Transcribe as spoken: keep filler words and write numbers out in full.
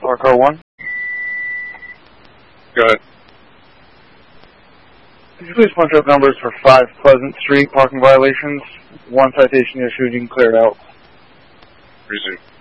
Park car one. Go ahead. Could you please punch up numbers for five Pleasant Street parking violations? One citation issued, you can clear it out. Resume.